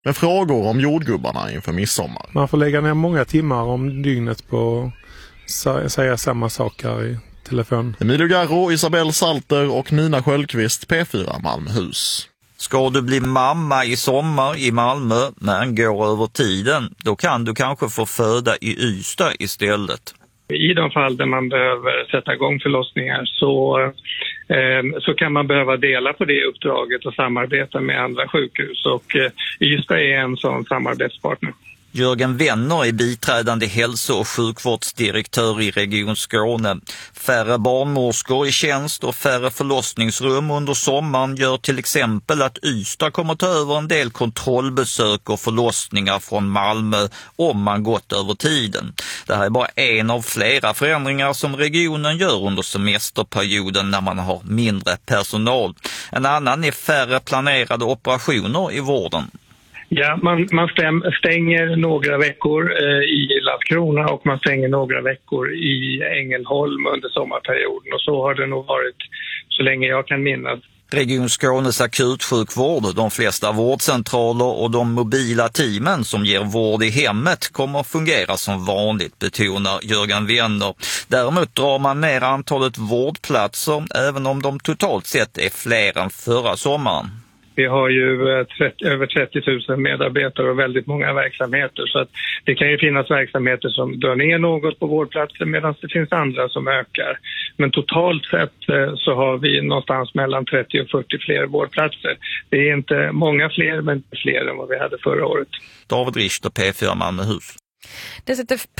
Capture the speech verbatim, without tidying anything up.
med frågor om jordgubbarna inför midsommar. Man får lägga ner många timmar om dygnet på att säga samma saker i telefon. Emilio Garro, Isabel Salter och Nina Sköldqvist, P fyra Malmöhus. Ska du bli mamma i sommar i Malmö men går över tiden, då kan du kanske få föda i Ystad istället. I de fall där man behöver sätta igång förlossningar så, eh, så kan man behöva dela på det uppdraget och samarbeta med andra sjukhus. Och eh, Ystad är en sån samarbetspartner. Jörgen Wenner är biträdande hälso- och sjukvårdsdirektör i Region Skåne. Färre barnmorskor i tjänst och färre förlossningsrum under sommaren gör till exempel att Ystad kommer ta över en del kontrollbesök och förlossningar från Malmö om man gått över tiden. Det här är bara en av flera förändringar som regionen gör under semesterperioden när man har mindre personal. En annan är färre planerade operationer i vården. Ja, man, man stäm, stänger några veckor eh, i Landskrona och man stänger några veckor i Ängelholm under sommarperioden. Och så har det nog varit så länge jag kan minnas. Region Skånes akutsjukvård, de flesta vårdcentraler och de mobila teamen som ger vård i hemmet kommer att fungera som vanligt, betonar Jörgen Wenner. Däremot drar man ner antalet vårdplatser även om de totalt sett är fler än förra sommaren. Vi har ju trettio, över trettio tusen medarbetare och väldigt många verksamheter, så att det kan ju finnas verksamheter som drar ner något på vårdplatser medan det finns andra som ökar. Men totalt sett så har vi någonstans mellan trettio och fyrtio fler vårdplatser. Det är inte många fler, men fler än vad vi hade förra året. David Richter, P fyra Malmöhus. Det sätter